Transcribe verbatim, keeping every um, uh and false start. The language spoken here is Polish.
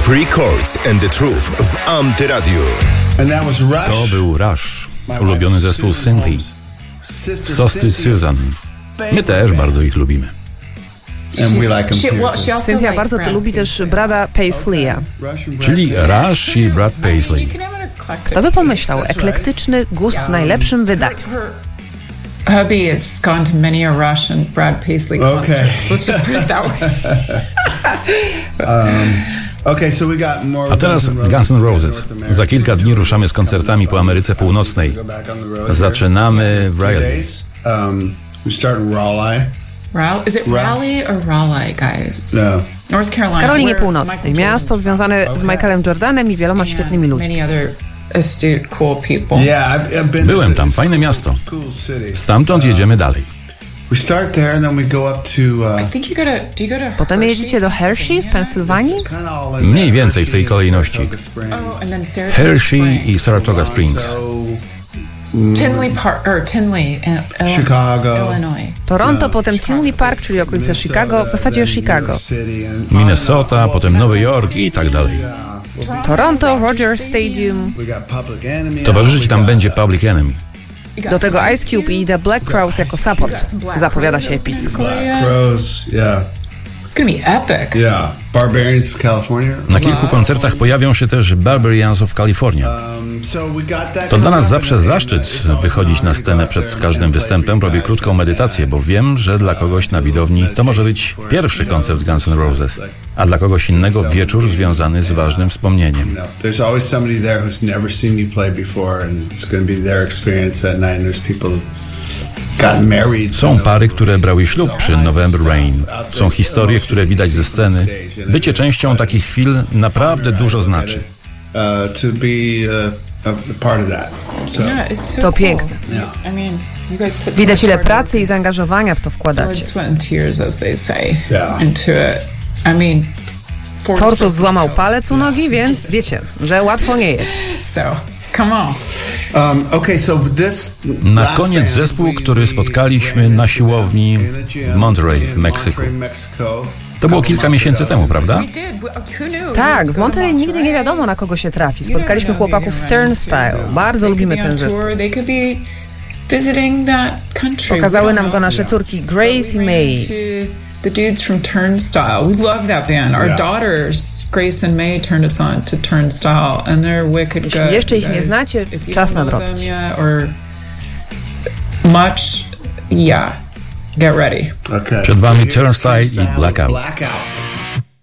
Three Chords and the Truth w Antyradiu. To był Rush, ulubiony zespół Cynthia, siostry Susan. My też bardzo ich lubimy. Cynthia bardzo to lubi też Brada Paisleya. Czyli Rush i Brad Paisley. Kto by pomyślał, eklektyczny gust w najlepszym wydaniu. Hubby has gone to many a Rush and Brad Paisley concerts. Okay. Let's just put it that way. um. Okay, so we got more. A teraz Guns N' Roses. Za kilka dni ruszamy z koncertami po Ameryce Północnej. Zaczynamy w Raleigh. Um, we start in Raleigh. Raleigh? Is it Raleigh or Raleigh, guys? No. North Carolina. W Karolinie Północnej. Miasto związane z Michaelem Jordanem i wieloma świetnymi ludźmi. Astute, cool people. Yeah, I've, I've been Byłem tam, fajne miasto. Stamtąd jedziemy dalej. We start there and then we go up to uh, I think you gotta, do you go to Potem jedziecie do Hershey w Pensylwanii? Mniej więcej w tej kolejności. Oh, and then Hershey i Saratoga Springs. Tinley Park, or Tinley in Chicago, Illinois. Toronto, potem Tinley Park, czyli okolice Chicago, w zasadzie Chicago. Minnesota, potem Nowy Jork i tak dalej. Toronto, Rogers Stadium. Towarzyszyć tam będzie Public Enemy. Do tego Ice Cube i The Black Crowes jako support. Zapowiada się epicko. Black Crowes, yeah. It's gonna be epic. Yeah, Barbarians of California. Na kilku koncertach pojawią się też Barbarians of California. To dla nas zawsze zaszczyt wychodzić na scenę przed każdym występem. Robię krótką medytację, bo wiem, że dla kogoś na widowni to może być pierwszy koncert Guns N' Roses, a dla kogoś innego wieczór związany z ważnym wspomnieniem. There's always somebody there who's never seen me play before and it's going to be their experience that night. And there's people Są pary, które brały ślub przy November Rain. Są historie, które widać ze sceny. Bycie częścią takich chwil naprawdę dużo znaczy. To piękne. Widać, ile pracy i zaangażowania w to wkładacie. Fortus złamał palec u nogi, więc wiecie, że łatwo nie jest. Come on. Um, okay, so this na koniec zespół, który spotkaliśmy na siłowni w Monterey w Meksyku. To było kilka miesięcy temu, prawda? Tak, w Monterey nigdy nie wiadomo, na kogo się trafi. Spotkaliśmy chłopaków z Turnstile. Bardzo lubimy ten zespół. Pokazały nam go nasze córki Grace i May. The dudes from Turnstile. We love that band. Our yeah. daughters, Grace and May, turned us on to Turnstile, and they're wicked good. Jeśli jeszcze ich nie znacie, czas nadrobić. Or much, yeah, get ready. Okay. Przed wami Turnstile i Blackout. Blackout.